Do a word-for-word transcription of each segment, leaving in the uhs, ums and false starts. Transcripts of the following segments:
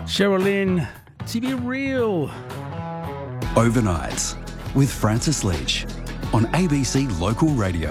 Sherilyn, to be real. Overnights with Francis Leach on A B C Local Radio.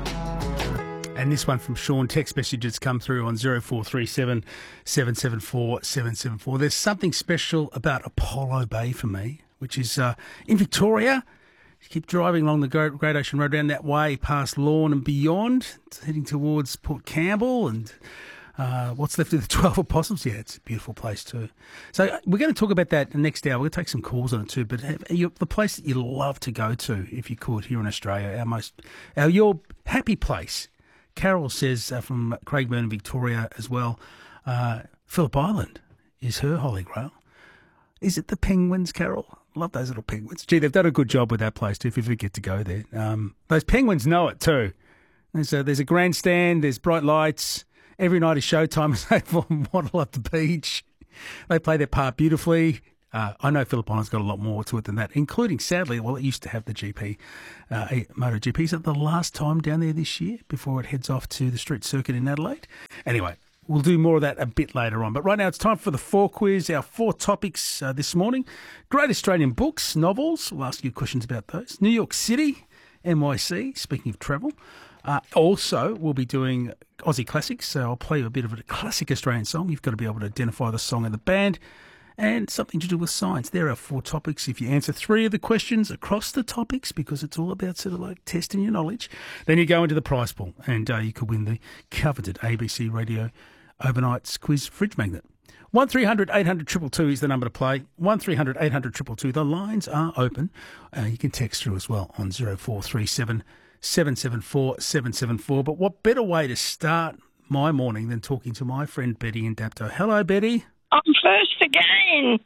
And this one from Sean, text messages come through on zero four three seven, seven seven four, seven seven four. There's something special about Apollo Bay for me, which is uh, in Victoria. You keep driving along the Great, Great Ocean Road down that way past Lorne and beyond, heading towards Port Campbell and uh, what's left of the twelve Apostles. Yeah, it's a beautiful place too. So uh, we're going to talk about that the next hour. We're going to take some calls on it too. But have, you, the place that you love to go to, if you could, here in Australia, our most, our your happy place. Carol says uh, from Craigburn, Victoria as well, uh, Phillip Island is her holy grail. Is it the penguins, Carol? Love those little penguins. Gee, they've done a good job with that place too, if you ever get to go there. Um, those penguins know it too. And so there's a grandstand, there's bright lights. Every night is showtime as they waddle up the beach. They play their part beautifully. Uh, I know Phillip Island's got a lot more to it than that, including, sadly, well, it used to have the G P, uh, MotoGP. Is it the last time down there this year before it heads off to the street circuit in Adelaide? Anyway, we'll do more of that a bit later on. But right now it's time for the four quiz, our four topics uh, this morning. Great Australian books, novels. We'll ask you questions about those. New York City, N Y C, speaking of travel. Uh, also, we'll be doing Aussie classics. So I'll play you a bit of a classic Australian song. You've got to be able to identify the song and the band. And something to do with science. There are four topics. If you answer three of the questions across the topics, because it's all about sort of like testing your knowledge, then you go into the prize pool and uh, you could win the coveted A B C Radio Overnights Quiz Fridge Magnet. one three hundred eight hundred two two two is the number to play. one three hundred eight hundred two two two. The lines are open. Uh, you can text through as well on zero four three seven, seven seven four, seven seven four. But what better way to start my morning than talking to my friend Betty in Dapto. Hello, Betty. I'm first again.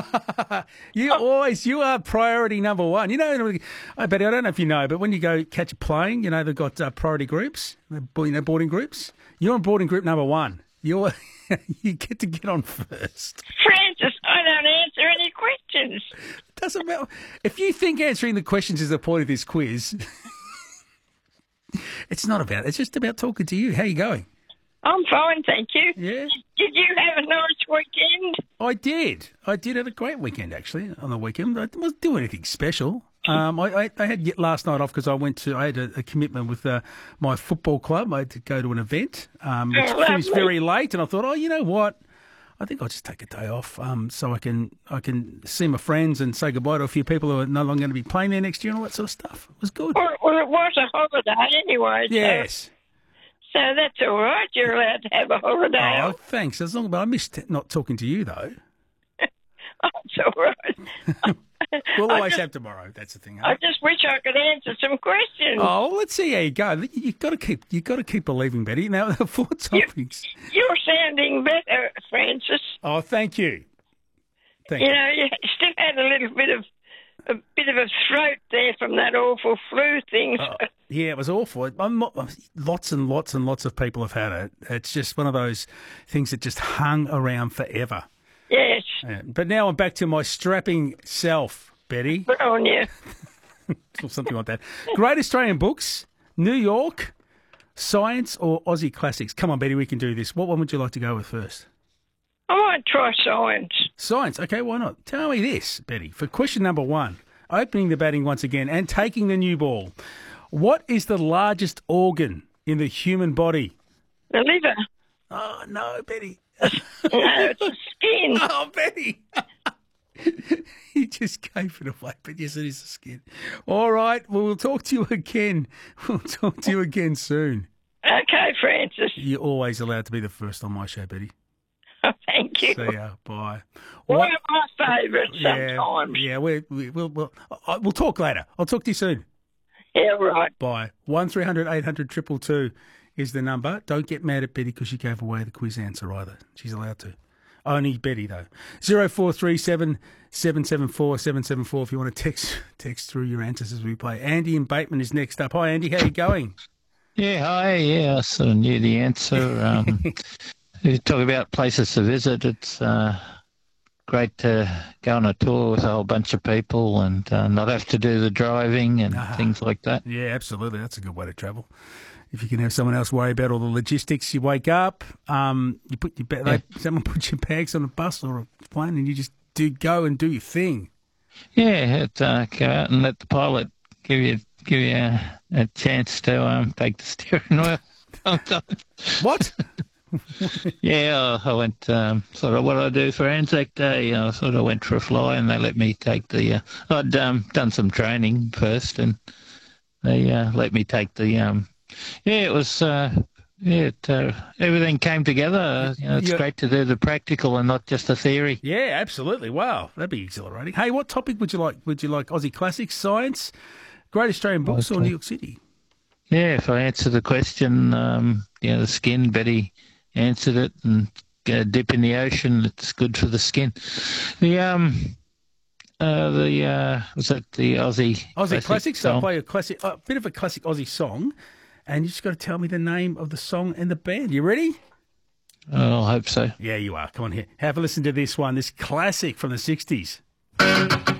you always, you are priority number one. You know, I bet I don't know if you know, but when you go catch a plane, you know, they've got uh, priority groups, you know, boarding groups. You're on boarding group number one. You're, you get to get on first. Francis, I don't answer any questions. Doesn't matter. If you think answering the questions is the point of this quiz, it's not about, it's just about talking to you. How are you going? I'm fine, thank you. Yeah. Did you have a nice weekend? I did. I did have a great weekend, actually, on the weekend. I didn't do anything special. Um, I, I, I had last night off because I went to, I had a, a commitment with uh, my football club. I had to go to an event, um, which Oh, finished lovely. very late, and I thought, oh, you know what? I think I'll just take a day off um, so I can I can see my friends and say goodbye to a few people who are no longer going to be playing there next year and all that sort of stuff. It was good. Well, well it was a holiday anyway. Yes. So, so that's all right. You're allowed to have a holiday. Oh, thanks. As long as I missed not talking to you, though. Oh, it's all right. We'll I always just- have tomorrow. That's the thing. I Huh? just wish I could answer some questions. Oh, let's see how you go. You've got to keep you've got to keep believing, Betty. Now, the four topics. You're sounding better, Francis. Oh, thank you. Thank You you. know, you still had a little bit of a bit of a throat there from that awful flu thing. Oh, yeah, it was awful. I'm not, lots and lots and lots of people have had it. It's just one of those things that just hung around forever. Yes, Yeah, But now I'm back to my strapping self, Betty, good on you. or something like that. Great Australian books, New York, science, or Aussie classics. Come on, Betty, we can do this. What one would you like to go with first? I might try science. Science. Okay, why not? Tell me this, Betty. For question number one, opening the batting once again and taking the new ball. What is the largest organ in the human body? The liver. Oh, no, Betty. No, it's the skin. Oh, Betty. You just gave it away, but yes, it is the skin. All right, well, we'll talk to you again. We'll talk to you again soon. Okay, Francis. You're always allowed to be the first on my show, Betty. Oh, thank you. See ya. Bye. One What- of my favourites Yeah, sometimes. yeah, we, we, we'll, we'll, I- we'll talk later. I'll talk to you soon. Yeah, right. Bye. one three hundred eight hundred two two two is the number. Don't get mad at Betty because she gave away the quiz answer either. She's allowed to. Only Betty, though. zero four three seven, seven seven four, seven seven four if you want to text text through your answers as we play. Andy in Bateman is next up. Hi, Andy. How you going? Yeah, hi. Yeah, I sort of knew the answer. Um, you talk about places to visit. It's uh, great to go on a tour with a whole bunch of people and uh, not have to do the driving and Ah. things like that. Yeah, absolutely. That's a good way to travel. if you can have someone else worry about all the logistics, you wake up, um, you put your ba- Yeah. they, someone puts your bags on a bus or a plane, and you just do go and do your thing. Yeah, it, uh, go out and let the pilot give you give you a, a chance to um, take the steering wheel. What? Yeah, I went um, sort of what I do for Anzac Day. I sort of went for a fly, and they let me take the. Uh, I'd um, done some training first, and they uh, let me take the. Um, yeah, it was. Uh, yeah, it, uh, everything came together. Uh, you know, it's Yeah. great to do the practical and not just the theory. Yeah, absolutely. Wow, that'd be exhilarating. Hey, what topic would you like? Would you like Aussie classics, science, Great Australian Books, or Okay. New York City? Yeah, if I answer the question, um, you know, the skin, Betty answered it, and uh, dip in the ocean, it's good for the skin. The, um, uh, the, uh, was that the Aussie? Aussie classics. So I'll song? play a classic, a bit of a classic Aussie song, and you just got to tell me the name of the song and the band. You ready? Oh, I hope so. Yeah, you are. Come on here. Have a listen to this one. This classic from the sixties.